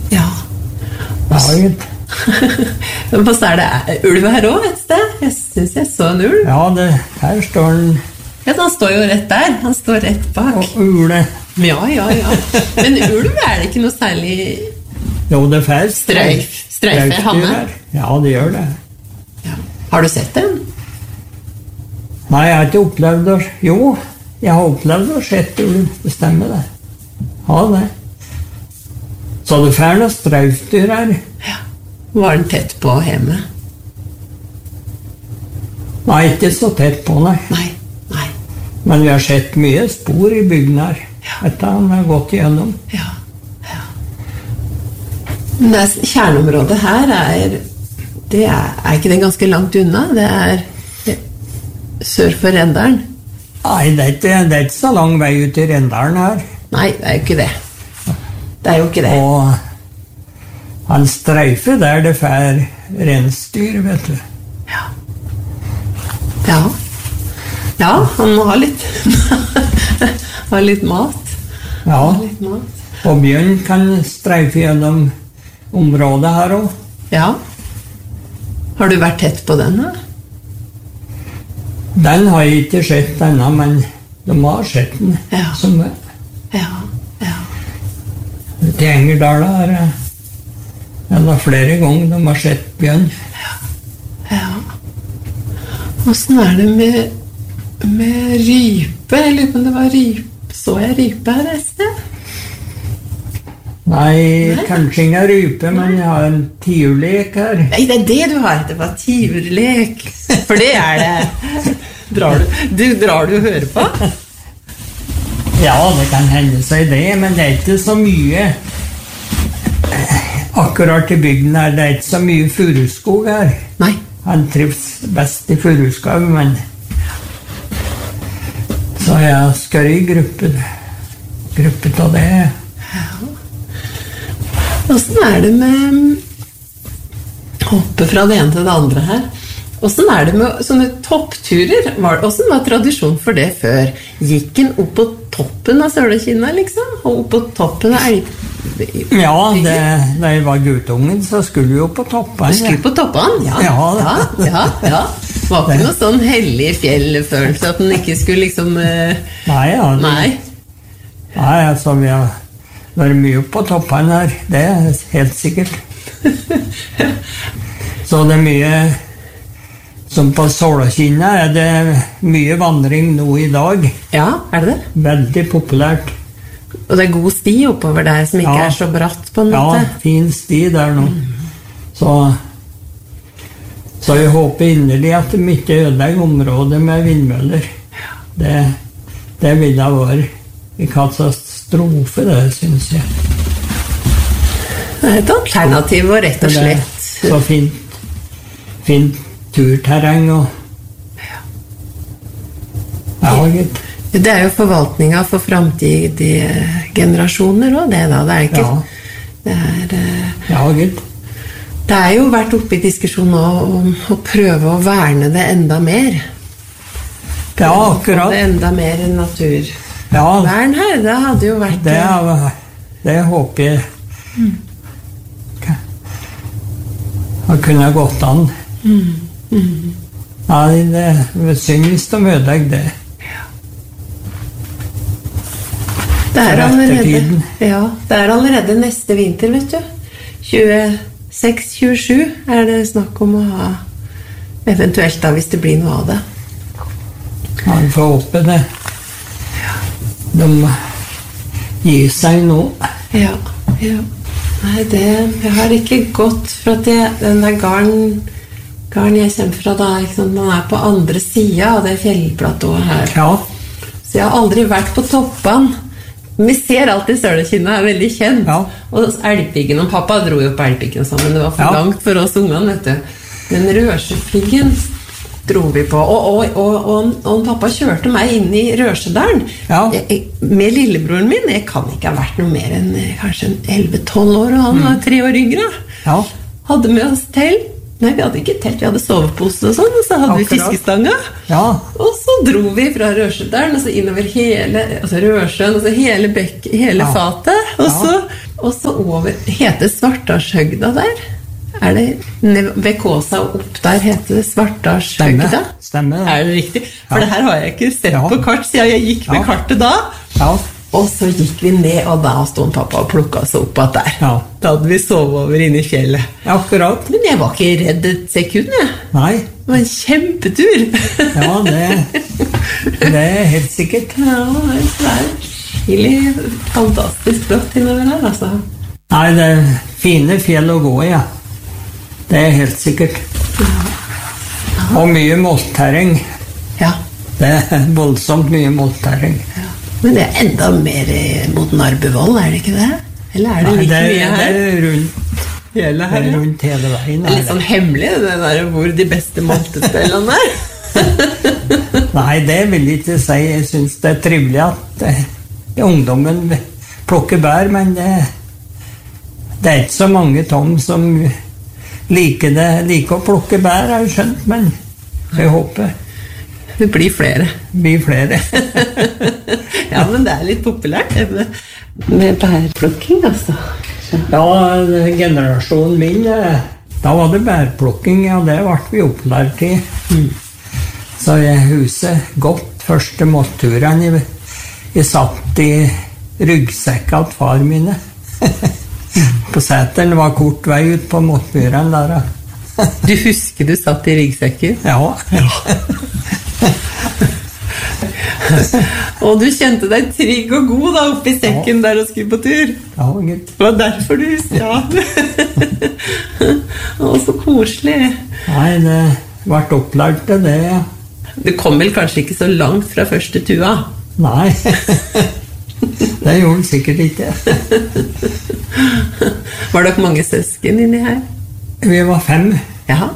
Ja. Ja, gitt. Men så det ulv her også et sted. Jeg synes jeg så en ulv. Ja, her står den. Ja, han står jo rett der. Han står rett bak. Og ule. Ja. Men ulv det ikke noe særlig... Jo, det fer Strøyfe Hanne. Ja, det gjør det. Ja. Har du sett den? Nei, jeg har ikke opplevd det. Jo, jeg har opplevd å sett ulv. Det stemmer det. Ja, det. Så det fer noe strøyfdyr her. Ja. Var den tett på hjemme? Nei, ikke så tett på, nei. Nei. Men vi har sett mye spor i bygden her. Etter han har gått igjennom. Ja. Men kjerneområdet her det ikke det ganske langt unna? Det sør for Rendalen? Nei, det ikke så lang vei ut i Rendalen her. Nei, det jo ikke det. Det jo ikke det. Og han streifer der det fer rensdyr, vet du. Ja, han må ha litt ha litt mat. Ja, og bjørn kan streife gjennom området her også. Ja. Har du vært tett på den da? Den har jeg ikke sett ennå, men de har sett den. Ja. Som til Engerdala eller flere ganger de har sett bjørn. Ja. Hvordan det med rype? Jeg lurer på om det var rype. Så jeg rype her et sted? Nei, kanskje ingen rype, men jeg har en tiurlek her. Nei, det det du har. Det var tiurlek. For det det. Drar du og hører på? Ja, det kan hende seg det, men det ikke så mye. Akkurat i bygden her, det ikke så mye furuskog her. Nei. Han trives best i furuskog, men så jeg skal i gruppe av det. Ja. Hvordan det med hoppe fra det ene til det andre her? Hvordan det med sånne toppturer? Hvordan var tradisjon for det før? Gikk en opp på toppen av Sølekina, liksom? Og opp på toppen av Ja, da jeg var guttungen, så skulle vi jo på toppen. Du skulle på toppen? Ja. Var ikke noe sånn hellig fjellfølelse at den ikke skulle liksom... Nei, altså vi har vært mye på toppen her, det helt sikkert. Så det mye... Som på Sølekina det mye vandring nå i dag. Ja, det? Veldig populært. Og det god sti oppover der som ikke så bratt på en måte? Ja, fin sti der nå. Så jeg håper innerlig at de ikke ødelegger området med vindmøller. Det vil ha vært en katastrofe, det synes jeg. Det et alternativ og rett og slett. Så fint turterreng og... Ja, gitt. Det jo forvaltningen for fremtidige generasjoner også, det da. Det ikke... Ja, gitt. Det jo vært oppe i diskusjon nå om å prøve å verne det enda mer. Ja, akkurat. Det enda mer naturvern her, det hadde jo vært... Det håper jeg. Det kunne gått an. Nei, det synd hvis de ødelegger det. Det allerede neste vinter, vet du. 26-27 det snakk om å ha, eventuelt da, hvis det blir noe av det. Ja, vi får håpe det. De gir seg nå. Ja. Nei, jeg har ikke gått, for at den der garn jeg kommer fra da, man på andre siden av det fjellplatået her. Ja. Så jeg har aldri vært på toppene. Vi ser alltid Sølekina veldig kjent. Ja. Og Elgpiggen og pappa dro jo på Elgpiggen sammen. Det var for langt for oss ungene, vet du. Men Rørsjefliggen dro vi på. Og pappa kjørte meg inn i Rørsedalen. Ja. Med lillebroren min. Jeg kan ikke ha vært noe mer enn kanskje 11-12 år, og han var 3 år yngre. Ja. Hadde med oss telt. Nei, vi hadde ikke telt, vi hadde sovepose og sånn, og så hadde vi fiskestanga. Ja. Og så dro vi fra Rørsedalen, og så innover hele Rørsjøen, og så hele fatet, og så Og så over, heter Svartdalshøgda der? Det ved Kåsa og opp der heter det Svartdalshøgda? Stemmer. Det riktig? For det her har jeg ikke sett på kart, siden jeg gikk med kartet da. Ja. Og så gikk vi ned, og da stod pappa og plukket oss opp at der. Ja. Da hadde vi sovet over inne i fjellet. Akkurat. Men jeg var ikke redd et sekund, jeg. Nei. Det var en kjempetur. Ja, det helt sikkert. Ja, det skikkelig fantastisk flott innover her, altså. Nei, det er fine fjell å gå i, ja. Det er helt sikkert. Og mye mollterreng. Ja. Det er voldsomt mye mollterreng. Ja. Men det er enda mer mot Narbevoll, er det ikke det? Eller er det like mye her? Det er rundt hele her, rundt hele veien. Det er litt sånn hemmelig, det der hvor de beste moltespillene er. Nei, det vil jeg ikke si. Jeg synes det er trivelig at ungdommen plukker bær, men det er ikke så mange Tom som liker å plukke bær, har jeg skjønt, men jeg håper det blir flere. Ja, men det er litt populært med bærplukking, altså. Ja, generasjonen min, da var det bærplukking, og det ble vi opplært i. Så jeg huset godt første måtturene. Jeg satt i ryggsekka til far mine. På seteren, det var kort vei ut på måttmyrene der. Du husker du satt i ryggsekken? Ja. Og du kjente deg trygg og god da, oppi sekken der og skulle på tur. Ja, gitt. Det var derfor du husker, ja. Å, så koselig. Nei, det ble opplært til det, ja. Du kom vel kanskje ikke så langt fra første tua? Nei, det gjorde den sikkert ikke. Var dere mange søsken inni her? Vi var 5. Ja.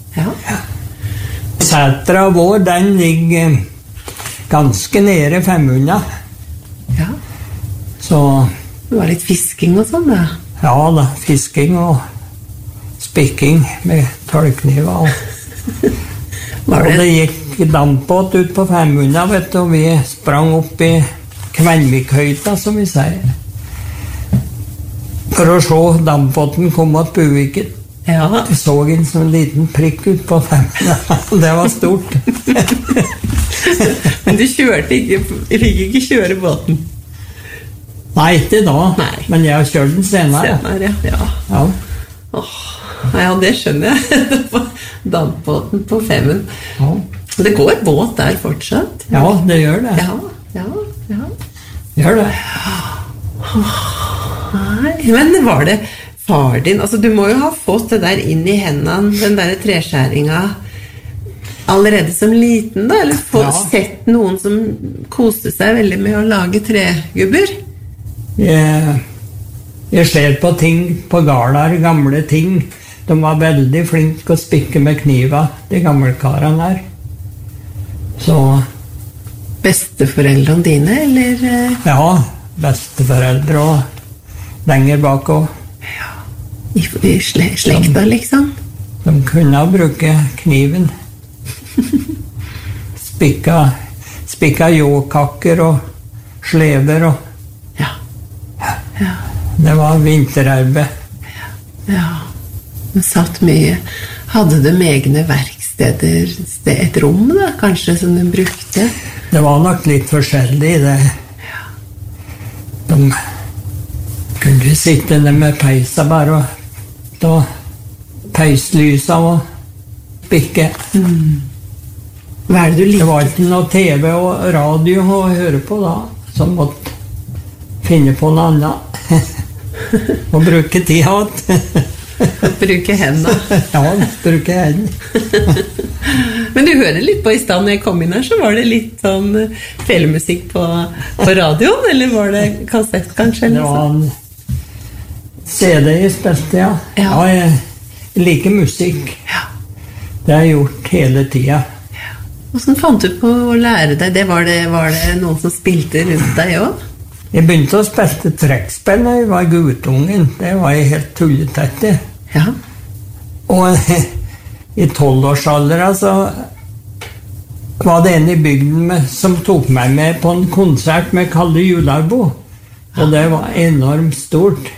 Setra vår, den ligger ganske nede 500. Ja. Så det var litt fisking og sånn, da? Ja da, fisking og spikking med tørrkniver. Og det gikk dampbåt ut på 500, vet du, og vi sprang opp i Kvenvikhøyta, som vi sier. For å se dampbåten komme til Buviken. Ja. Jeg så en sånn liten prikk ut på 500. Det var stort. Men du fikk ikke kjøre båten? Nei, ikke da. Nei. Men jeg har kjørt den senere. Ja. Ja, det skjønner jeg. Dampbåten på 500. Ja. Det går båt der fortsatt? Ja, det gjør det. Ja. Gjør det. Nei, men var det far din? Altså, du må jo ha fått det der inn i hendene, den der treskjæringa, allerede som liten, da? Eller sett noen som koste seg veldig med å lage tregubber? Jeg ser på ting på gårder, gamle ting. De var veldig flinke å spikke med kniva, de gamle karene her. Så besteforeldrene dine, eller? Ja, besteforeldre og lenger bak og ja, i slekta, liksom? De kunne bruke kniven. Spikka jåkakker og slever og ja. Det var vinterarbeid. Ja. De satt mye. Hadde de egne verksteder, et rom da, kanskje, som de brukte? Det var nok litt forskjellig, det. De kunne sitte der med peisa bare og ta peislysa og spikke. Hva er det du liker? Det var ikke noe TV og radio å høre på da, så måtte finne på noe annet. Og bruke tid hatt. Bruke hendene. Ja, bruke hendene. Men du hører litt på i stedet når jeg kom inn her, så var det litt sånn felemusikk på radioen, eller var det kassett kanskje? Det var en CD i spilte, ja. Ja, jeg liker musikk. Ja. Det har jeg gjort hele tiden. Ja. Hvordan fant du på å lære deg det? Var det noen som spilte rundt deg også? Jeg begynte å spille trekkspill da jeg var guttungen. Det var jeg helt tulletett i. Ja. Og i 12-årsalderen så var det en i bygden som tok meg med på en konsert med Kalle Jularbo. Og det var enormt stort.